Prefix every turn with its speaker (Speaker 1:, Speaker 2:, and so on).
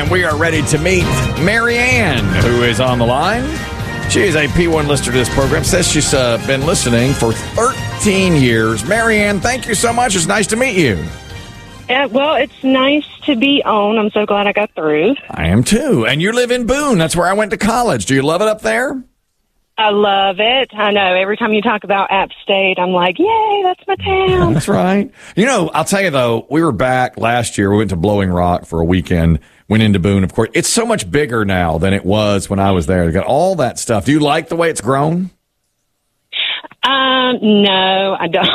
Speaker 1: we are ready to meet Marianne, who is on the line. She is a P1 listener to this program. Says she's been listening for 13 years. Marianne, thank you so much. It's nice to meet you.
Speaker 2: Well, it's nice to be on. I'm so glad I got through.
Speaker 1: I am too. And you live in Boone. That's where I went to college. Do you love it up there?
Speaker 2: I love it. I know. Every time you talk about App State, I'm like, yay, that's my town.
Speaker 1: That's right. You know, I'll tell you, though, we were back last year. We went to Blowing Rock for a weekend, went into Boone, of course. It's so much bigger now than it was when I was there. They got all that stuff. Do you like the way it's grown?
Speaker 2: No, I don't.